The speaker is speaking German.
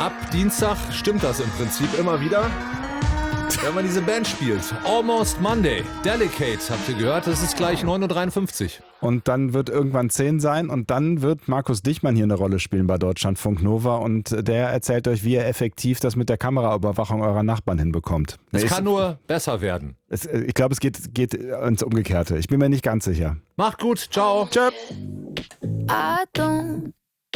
ab Dienstag stimmt das im Prinzip immer wieder, wenn man diese Band spielt. Almost Monday, Delicate, habt ihr gehört? Das ist gleich 9.53 Uhr. Und dann wird irgendwann 10 sein und dann wird Markus Dichmann hier eine Rolle spielen bei Deutschlandfunk Nova und der erzählt euch, wie er effektiv das mit der Kameraüberwachung eurer Nachbarn hinbekommt. Es kann nur besser werden. Ich glaube, es geht ins Umgekehrte. Ich bin mir nicht ganz sicher. Macht gut, ciao. Tschö. I don't